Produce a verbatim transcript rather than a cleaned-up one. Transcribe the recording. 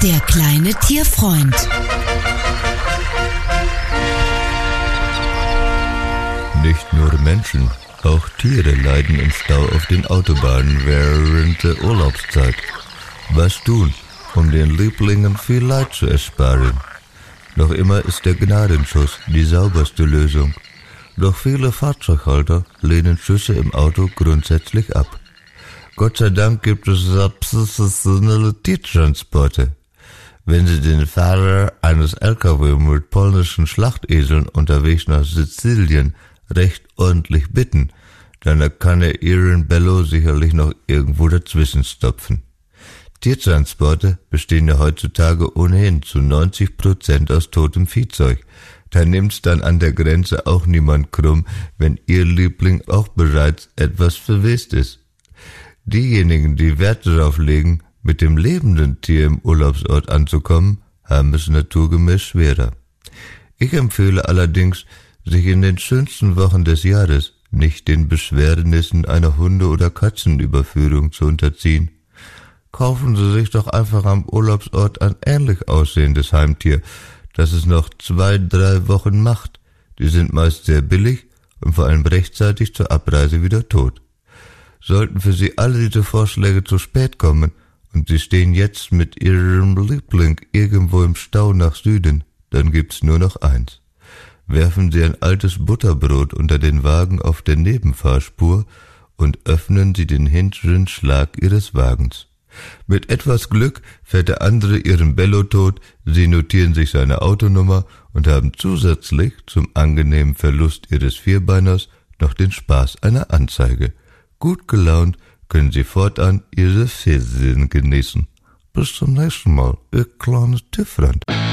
Der kleine Tierfreund. Nicht nur Menschen, auch Tiere leiden im Stau auf den Autobahnen während der Urlaubszeit. Was tun, um den Lieblingen viel Leid zu ersparen? Noch immer ist der Gnadenschuss die sauberste Lösung. Doch viele Fahrzeughalter lehnen Schüsse im Auto grundsätzlich ab. Gott sei Dank gibt es professionelle Tiertransporte. Wenn Sie den Fahrer eines L K W mit polnischen Schlachteseln unterwegs nach Sizilien recht ordentlich bitten, dann kann er Ihren Bello sicherlich noch irgendwo dazwischen stopfen. Tiertransporte bestehen ja heutzutage ohnehin zu neunzig Prozent aus totem Viehzeug. Da nimmt's dann an der Grenze auch niemand krumm, wenn Ihr Liebling auch bereits etwas verwest ist. Diejenigen, die Wert darauf legen, mit dem lebenden Tier im Urlaubsort anzukommen, haben es naturgemäß schwerer. Ich empfehle allerdings, sich in den schönsten Wochen des Jahres nicht den Beschwernissen einer Hunde- oder Katzenüberführung zu unterziehen. Kaufen Sie sich doch einfach am Urlaubsort ein ähnlich aussehendes Heimtier, das es noch zwei, drei Wochen macht. Die sind meist sehr billig und vor allem rechtzeitig zur Abreise wieder tot. Sollten für Sie alle diese Vorschläge zu spät kommen und Sie stehen jetzt mit Ihrem Liebling irgendwo im Stau nach Süden, dann gibt's nur noch eins. Werfen Sie ein altes Butterbrot unter den Wagen auf der Nebenfahrspur und öffnen Sie den hinteren Schlag Ihres Wagens. Mit etwas Glück fährt der andere Ihren Bello tot, Sie notieren sich seine Autonummer und haben zusätzlich zum angenehmen Verlust Ihres Vierbeiners noch den Spaß einer Anzeige. Gut gelaunt können Sie fortan Ihre Ferien genießen. Bis zum nächsten Mal, Ihr kleines Tierfreund.